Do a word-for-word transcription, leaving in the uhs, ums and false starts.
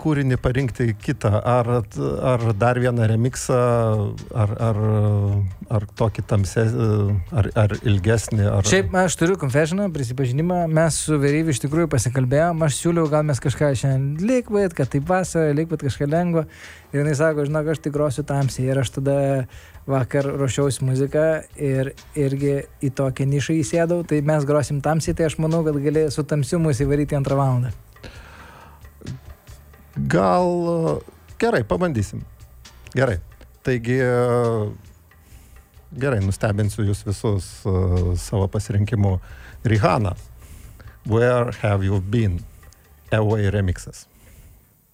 kūrinį parinkti kitą, ar, ar dar vieną remixą, ar, ar, ar tokį tamsę, ar, ar ilgesnį. Ar... Šiaip aš turiu confessioną, prisipažinimą, mes su Veryviu iš tikrųjų pasikalbėjom, aš siūliau, gal mes kažką šiandien likvat, kad taip vasarą, likvat kažką lengvo, ir jinai sako, žinok, aš tik grosiu tamsiai, ir aš tada vakar ruošiausi muziką ir irgi į tokią nišą įsėdau, tai mes grosim tamsiai, tai aš manau, kad gali su tamsiu mus įvaryti antrą valandą. Gal gerai, pabandysim. Gerai. Taigi, gerai, nustebinsiu jūs visus uh, savo pasirinkimu. Rihanna, Where Have You Been? Away remixas.